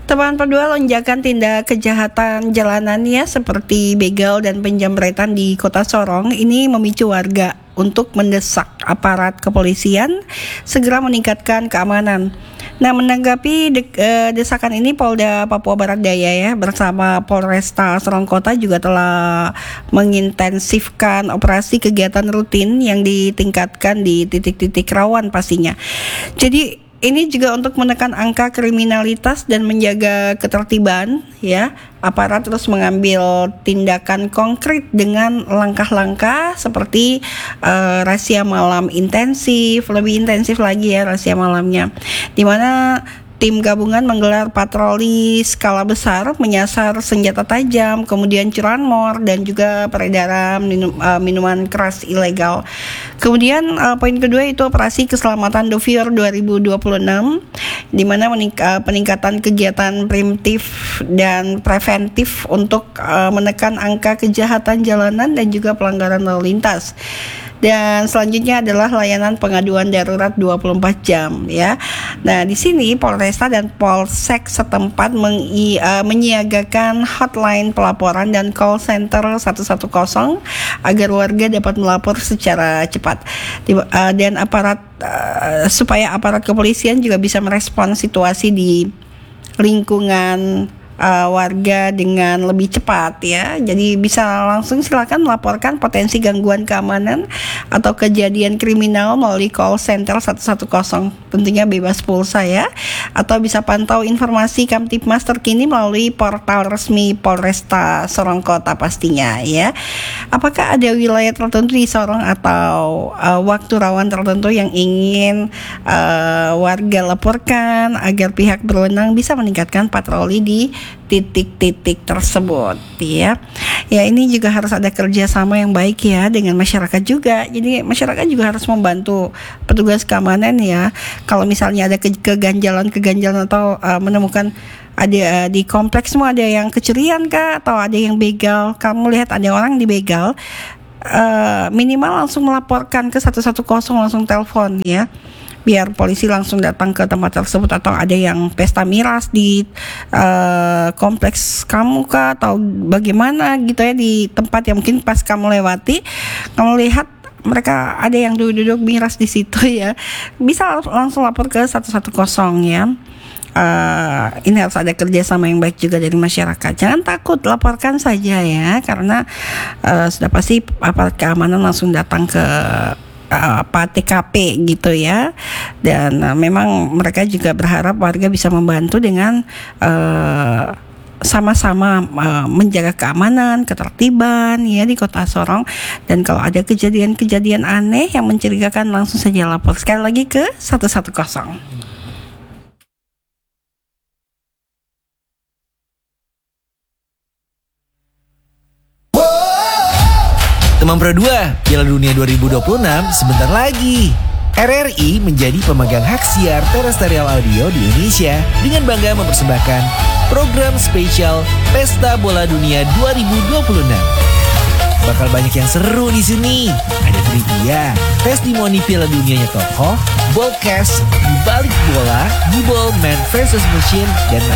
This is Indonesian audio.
Teman kedua, lonjakan tindak kejahatan jalanan ya seperti begal dan penjamretan di Kota Sorong ini memicu warga untuk mendesak aparat kepolisian segera meningkatkan keamanan. Nah, menanggapi desakan ini, Polda Papua Barat Daya ya bersama Polresta Sorong Kota juga telah mengintensifkan operasi kegiatan rutin yang ditingkatkan di titik-titik rawan pastinya. Jadi ini juga untuk menekan angka kriminalitas dan menjaga ketertiban ya. Aparat terus mengambil tindakan konkret dengan langkah-langkah seperti razia malam intensif, lebih intensif lagi ya razia malamnya. Di mana tim gabungan menggelar patroli skala besar menyasar senjata tajam, kemudian curanmor dan juga peredaran minuman keras ilegal. Kemudian poin kedua itu operasi keselamatan Dovior 2026 di mana peningkatan kegiatan preventif dan preventif untuk menekan angka kejahatan jalanan dan juga pelanggaran lalu lintas. Dan selanjutnya adalah layanan pengaduan darurat 24 jam ya. Nah, di sini Polresta dan Polsek setempat menyiagakan hotline pelaporan dan call center 110 agar warga dapat melapor secara cepat. Dan supaya aparat kepolisian juga bisa merespon situasi di lingkungan warga dengan lebih cepat ya. Jadi bisa langsung silakan melaporkan potensi gangguan keamanan atau kejadian kriminal melalui call center 110, tentunya bebas pulsa ya. Atau bisa pantau informasi Kamtibmas terkini melalui portal resmi Polresta Sorong Kota pastinya ya. Apakah ada wilayah tertentu di Sorong atau waktu rawan tertentu yang ingin warga laporkan agar pihak berwenang bisa meningkatkan patroli di titik-titik tersebut ya. Ya, ini juga harus ada kerjasama yang baik ya dengan masyarakat juga. Jadi masyarakat juga harus membantu petugas keamanan ya. Kalau misalnya ada keganjalan atau menemukan ada di kompleksmu ada yang kecurian kah atau ada yang begal, kamu lihat ada orang dibegal, minimal langsung melaporkan ke 110, langsung telepon ya, biar polisi langsung datang ke tempat tersebut. Atau ada yang pesta miras di kompleks kamu kah atau bagaimana gitu ya, di tempat yang mungkin pas kamu lewati kamu lihat mereka ada yang duduk miras di situ ya, bisa langsung lapor ke 110 ya. Ini harus ada kerjasama yang baik juga dari masyarakat. Jangan takut, laporkan saja ya, karena sudah pasti aparat keamanan langsung datang ke TKP gitu ya. Dan memang mereka juga berharap warga bisa membantu dengan sama-sama menjaga keamanan, ketertiban ya di Kota Sorong. Dan kalau ada kejadian-kejadian aneh yang mencurigakan, langsung saja lapor sekali lagi ke 110. Teman Pro 2, Piala Dunia 2026 sebentar lagi. RRI menjadi pemegang hak siar terestrial audio di Indonesia dengan bangga mempersembahkan program spesial Pesta Bola Dunia 2026. Bakal banyak yang seru di sini. Ada trivia, testimoni Piala Dunianya tokoh, ballcast, dibalik bola, Gibol Man versus Machine, dan